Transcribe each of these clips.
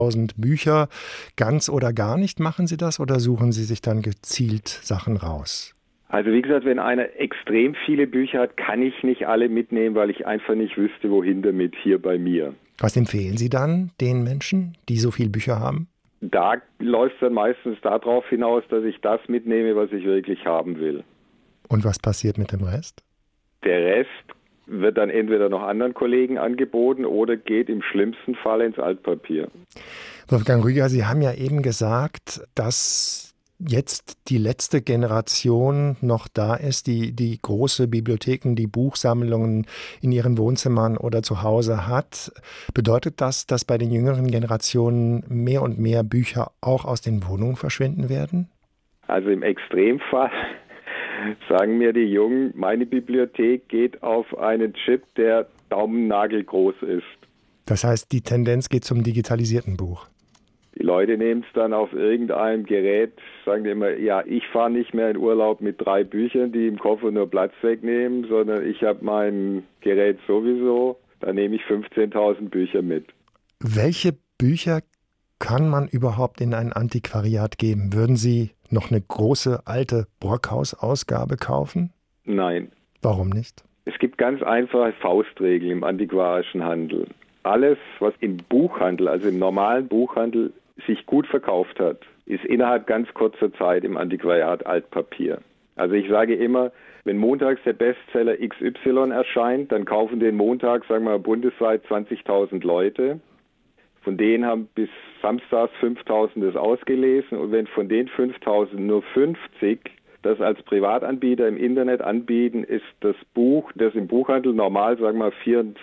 1000 Bücher. Ganz oder gar nicht machen Sie das oder suchen Sie sich dann gezielt Sachen raus? Also wie gesagt, wenn einer extrem viele Bücher hat, kann ich nicht alle mitnehmen, weil ich einfach nicht wüsste, wohin damit hier bei mir. Was empfehlen Sie dann den Menschen, die so viele Bücher haben? Da läuft es dann meistens darauf hinaus, dass ich das mitnehme, was ich wirklich haben will. Und was passiert mit dem Rest? Der Rest wird dann entweder noch anderen Kollegen angeboten oder geht im schlimmsten Fall ins Altpapier. Wolfgang Rüger, Sie haben ja eben gesagt, dass jetzt die letzte Generation noch da ist, die große Bibliotheken, die Buchsammlungen in ihren Wohnzimmern oder zu Hause hat. Bedeutet das, dass bei den jüngeren Generationen mehr und mehr Bücher auch aus den Wohnungen verschwinden werden? Also im Extremfall sagen mir die Jungen, meine Bibliothek geht auf einen Chip, der daumennagelgroß ist. Das heißt, die Tendenz geht zum digitalisierten Buch. Die Leute nehmen es dann auf irgendeinem Gerät, sagen die immer, ja, ich fahre nicht mehr in Urlaub mit 3 Büchern, die im Koffer nur Platz wegnehmen, sondern ich habe mein Gerät sowieso, da nehme ich 15.000 Bücher mit. Welche Bücher kann man überhaupt in ein Antiquariat geben? Würden Sie noch eine große alte Brockhaus-Ausgabe kaufen? Nein. Warum nicht? Es gibt ganz einfache Faustregeln im antiquarischen Handel. Alles, was im Buchhandel, also im normalen Buchhandel, sich gut verkauft hat, ist innerhalb ganz kurzer Zeit im Antiquariat Altpapier. Also ich sage immer, wenn montags der Bestseller XY erscheint, dann kaufen den Montag, sagen wir mal, bundesweit 20.000 Leute. Von denen haben bis samstags 5.000 das ausgelesen und wenn von den 5.000 nur 50 das als Privatanbieter im Internet anbieten, ist das Buch, das im Buchhandel normal, sagen wir mal,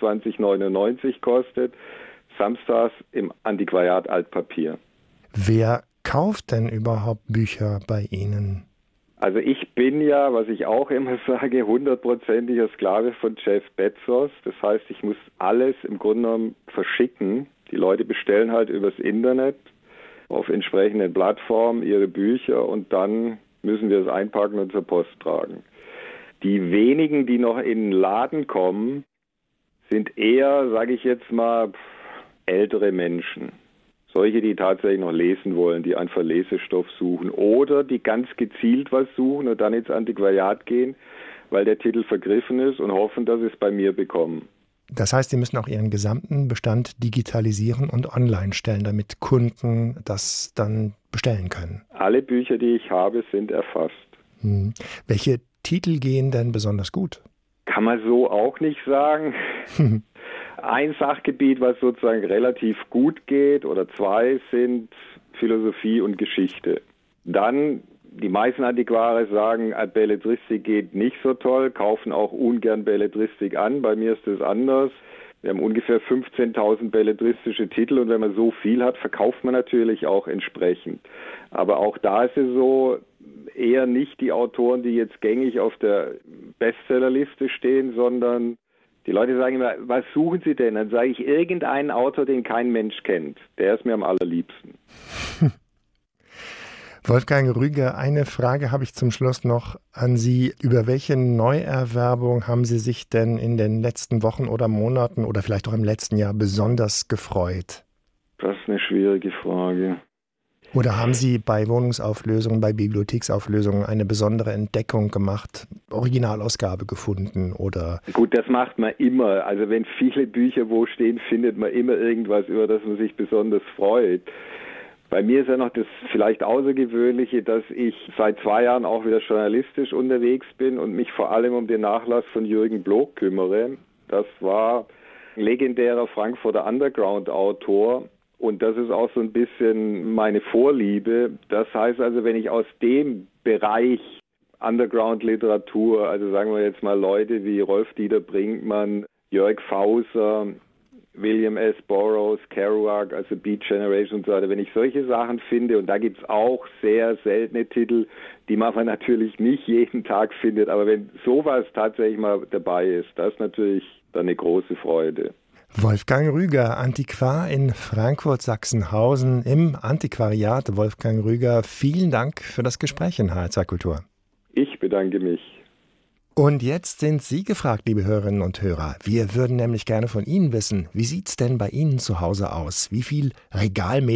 24,99 kostet, samstags im Antiquariat Altpapier. Wer kauft denn überhaupt Bücher bei Ihnen? Also ich bin ja, was ich auch immer sage, 100%iger Sklave von Jeff Bezos. Das heißt, ich muss alles im Grunde genommen verschicken. Die Leute bestellen halt übers Internet auf entsprechenden Plattformen ihre Bücher und dann müssen wir es einpacken und zur Post tragen. Die wenigen, die noch in den Laden kommen, sind eher, sage ich jetzt mal, ältere Menschen. Solche, die tatsächlich noch lesen wollen, die einfach Lesestoff suchen oder die ganz gezielt was suchen und dann ins Antiquariat gehen, weil der Titel vergriffen ist und hoffen, dass sie es bei mir bekommen. Das heißt, Sie müssen auch Ihren gesamten Bestand digitalisieren und online stellen, damit Kunden das dann bestellen können. Alle Bücher, die ich habe, sind erfasst. Welche Titel gehen denn besonders gut? Kann man so auch nicht sagen. Ein Sachgebiet, was sozusagen relativ gut geht, oder 2 sind Philosophie und Geschichte. Dann, die meisten Antiquare sagen, Belletristik geht nicht so toll, kaufen auch ungern Belletristik an. Bei mir ist es anders. Wir haben ungefähr 15.000 belletristische Titel und wenn man so viel hat, verkauft man natürlich auch entsprechend. Aber auch da ist es so, eher nicht die Autoren, die jetzt gängig auf der Bestsellerliste stehen, sondern die Leute sagen immer, was suchen Sie denn? Dann sage ich, irgendeinen Autor, den kein Mensch kennt. Der ist mir am allerliebsten. Wolfgang Rüger, eine Frage habe ich zum Schluss noch an Sie. Über welche Neuerwerbung haben Sie sich denn in den letzten Wochen oder Monaten oder vielleicht auch im letzten Jahr besonders gefreut? Das ist eine schwierige Frage. Oder haben Sie bei Wohnungsauflösungen, bei Bibliotheksauflösungen eine besondere Entdeckung gemacht, Originalausgabe gefunden oder? Gut, das macht man immer. Also wenn viele Bücher wo stehen, findet man immer irgendwas, über das man sich besonders freut. Bei mir ist ja noch das vielleicht Außergewöhnliche, dass ich seit 2 Jahren auch wieder journalistisch unterwegs bin und mich vor allem um den Nachlass von Jürgen Block kümmere. Das war ein legendärer Frankfurter Underground-Autor. Und das ist auch so ein bisschen meine Vorliebe. Das heißt also, wenn ich aus dem Bereich Underground-Literatur, also sagen wir jetzt mal Leute wie Rolf-Dieter Brinkmann, Jörg Fauser, William S. Burroughs, Kerouac, also Beat Generation und so weiter, wenn ich solche Sachen finde, und da gibt es auch sehr seltene Titel, die man natürlich nicht jeden Tag findet, aber wenn sowas tatsächlich mal dabei ist, das ist natürlich dann eine große Freude. Wolfgang Rüger, Antiquar in Frankfurt-Sachsenhausen im Antiquariat. Wolfgang Rüger, vielen Dank für das Gespräch in HR2 Kultur. Ich bedanke mich. Und jetzt sind Sie gefragt, liebe Hörerinnen und Hörer. Wir würden nämlich gerne von Ihnen wissen, wie sieht's denn bei Ihnen zu Hause aus? Wie viel Regalmeter